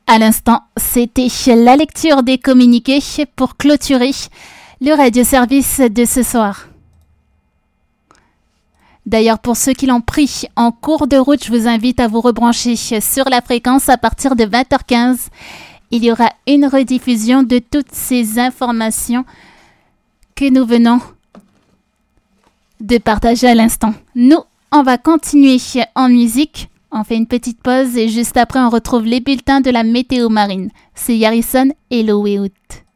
À l'instant, c'était la lecture des communiqués pour clôturer le radio-service de ce soir. D'ailleurs, pour ceux qui l'ont pris en cours de route, je vous invite à vous rebrancher sur la fréquence à partir de 20h15. Il y aura une rediffusion de toutes ces informations que nous venons de partager à l'instant. Nous, on va continuer en musique. On fait une petite pause et juste après, on retrouve les bulletins de la météo marine. C'est Yarrison et Lowewood.